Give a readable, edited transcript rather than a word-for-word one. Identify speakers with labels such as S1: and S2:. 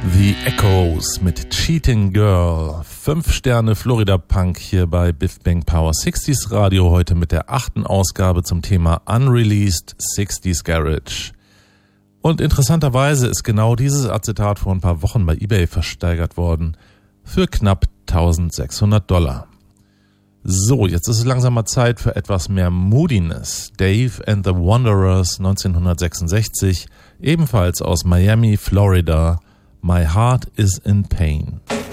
S1: The Echoes mit Cheating Girl. 5 Sterne Florida Punk hier bei Biff Bang Power 60s Radio, heute mit der 8. Ausgabe zum Thema Unreleased 60s Garage. Und interessanterweise ist genau dieses Acetat vor ein paar Wochen bei eBay versteigert worden für knapp $1.600. So, jetzt ist es langsam mal Zeit für etwas mehr Moodiness. Dave and the Wanderers 1966, ebenfalls aus Miami, Florida. My Heart is in Pain.